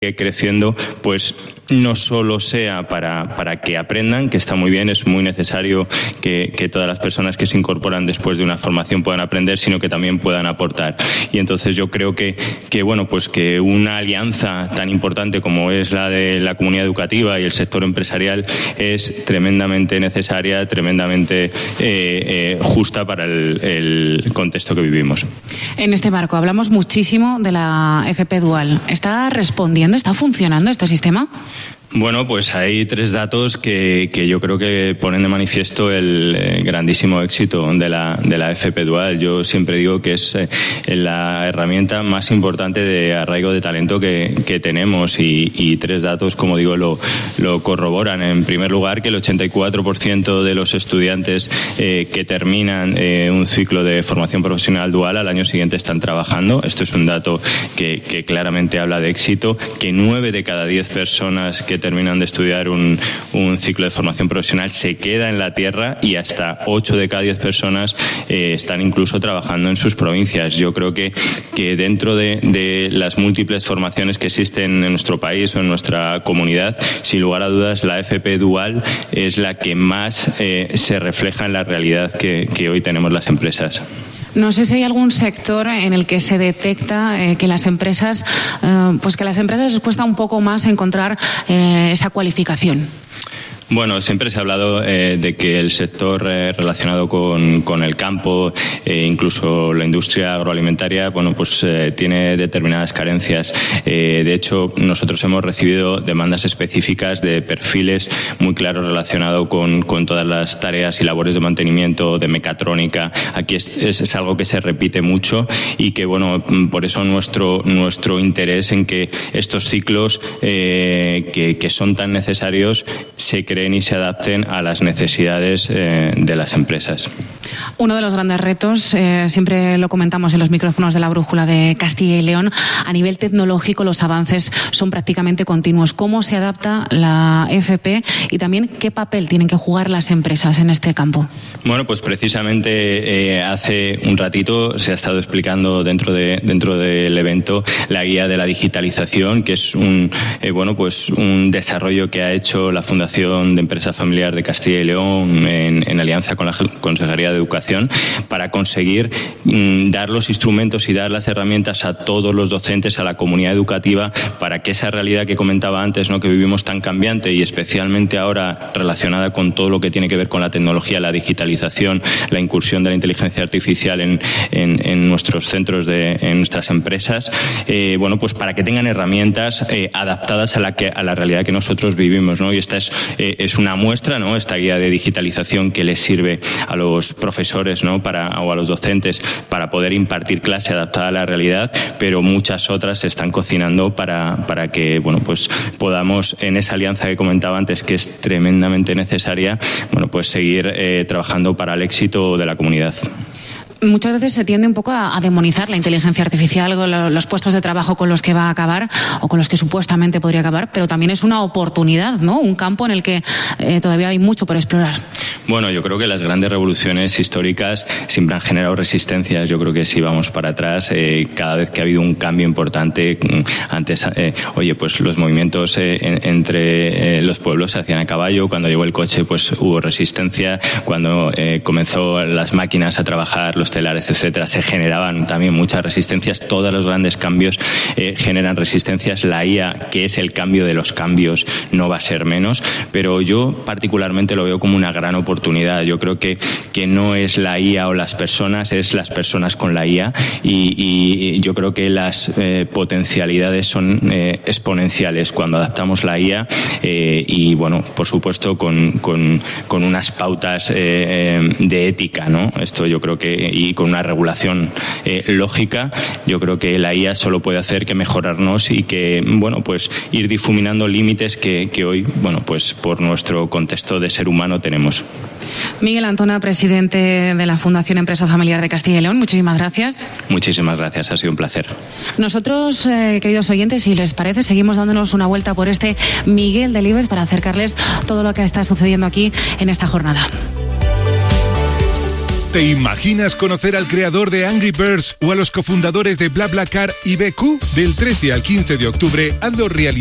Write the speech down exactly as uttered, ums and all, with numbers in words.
creciendo, pues no solo sea para, para que aprendan, que está muy bien, es muy necesario que, que todas las personas que se incorporan después de una formación puedan aprender, sino que también puedan aportar. Y entonces yo creo que, que bueno, pues que una alianza tan importante como es la de la comunidad educativa y el sector empresarial es tremendamente necesaria, tremendamente eh, eh, justa para el, el contexto que vivimos. En este marco hablamos muchísimo de la F P Dual. ¿Está respondiendo? ¿Está funcionando este sistema? Bueno, pues hay tres datos que, que yo creo que ponen de manifiesto el eh, grandísimo éxito de la, de la F P Dual. Yo siempre digo que es eh, la herramienta más importante de arraigo de talento que, que tenemos y, y tres datos, como digo, lo, lo corroboran. En primer lugar, que el ochenta y cuatro por ciento de los estudiantes eh, que terminan eh, un ciclo de formación profesional dual al año siguiente están trabajando. Esto es un dato que, que claramente habla de éxito, que nueve de cada diez personas que terminan de estudiar un, un ciclo de formación profesional se queda en la tierra y hasta ocho de cada diez personas eh, están incluso trabajando en sus provincias. Yo creo que, que dentro de, de las múltiples formaciones que existen en nuestro país o en nuestra comunidad, sin lugar a dudas, la F P Dual es la que más eh, se refleja en la realidad que, que hoy tenemos las empresas. No sé si hay algún sector en el que se detecta eh, que las empresas, eh, pues que a las empresas les cuesta un poco más encontrar eh, esa cualificación. Bueno, siempre se ha hablado eh, de que el sector eh, relacionado con, con el campo, eh, incluso la industria agroalimentaria, bueno, pues eh, tiene determinadas carencias. Eh, de hecho, nosotros hemos recibido demandas específicas de perfiles muy claros relacionados con, con todas las tareas y labores de mantenimiento, de mecatrónica. Aquí es, es, es algo que se repite mucho y que, bueno, por eso nuestro, nuestro interés en que estos ciclos eh, que, que son tan necesarios se creen y se adapten a las necesidades eh, de las empresas. Uno de los grandes retos, eh, siempre lo comentamos en los micrófonos de la Brújula de Castilla y León, a nivel tecnológico los avances son prácticamente continuos. ¿Cómo se adapta la F P y también qué papel tienen que jugar las empresas en este campo? Bueno, pues precisamente eh, hace un ratito se ha estado explicando dentro de dentro del evento la guía de la digitalización, que es un eh, bueno pues un desarrollo que ha hecho la Fundación de Empresa Familiar de Castilla y León en, en alianza con la Consejería de Educación para conseguir mm, dar los instrumentos y dar las herramientas a todos los docentes, a la comunidad educativa, para que esa realidad que comentaba antes, ¿no?, que vivimos tan cambiante y especialmente ahora relacionada con todo lo que tiene que ver con la tecnología, la digitalización, la incursión de la inteligencia artificial en, en, en nuestros centros, de, en nuestras empresas, eh, bueno, pues para que tengan herramientas eh, adaptadas a la, que, a la realidad que nosotros vivimos, ¿no? Y esta es eh, es una muestra, ¿no?, esta guía de digitalización que les sirve a los profesores, ¿no?, para, o a los docentes para poder impartir clase adaptada a la realidad, pero muchas otras se están cocinando para, para que, bueno, pues podamos, en esa alianza que comentaba antes, que es tremendamente necesaria, bueno, pues seguir eh, trabajando para el éxito de la comunidad. Muchas veces se tiende un poco a, a demonizar la inteligencia artificial, los puestos de trabajo con los que va a acabar o con los que supuestamente podría acabar, pero también es una oportunidad, ¿no? Un campo en el que eh, todavía hay mucho por explorar. Bueno, yo creo que las grandes revoluciones históricas siempre han generado resistencias. Yo creo que si vamos para atrás, eh, cada vez que ha habido un cambio importante, antes, eh, oye, pues los movimientos eh, en, entre eh, los pueblos se hacían a caballo. Cuando llegó el coche, pues hubo resistencia. Cuando eh, comenzó las máquinas a trabajar, los telares, etcétera, se generaban también muchas resistencias. Todos los grandes cambios eh, generan resistencias. La I A, que es el cambio de los cambios, no va a ser menos, pero yo particularmente lo veo como una gran oportunidad. Yo creo que, que no es la I A o las personas, es las personas con la I A y, y yo creo que las eh, potencialidades son eh, exponenciales cuando adaptamos la I A eh, y, bueno, por supuesto con, con, con unas pautas eh, de ética, ¿no? Esto yo creo que y con una regulación eh, lógica, yo creo que la I A solo puede hacer que mejorarnos y que, bueno, pues ir difuminando límites que, que hoy, bueno, pues por nuestro contexto de ser humano tenemos. Miguel Antona, presidente de la Fundación Empresa Familiar de Castilla y León, muchísimas gracias. Muchísimas gracias, ha sido un placer. Nosotros, eh, queridos oyentes, si les parece, seguimos dándonos una vuelta por este Miguel Delibes para acercarles todo lo que está sucediendo aquí en esta jornada. ¿Te imaginas conocer al creador de Angry Birds o a los cofundadores de BlaBlaCar y B Q? Del trece al quince de octubre, hazlo realidad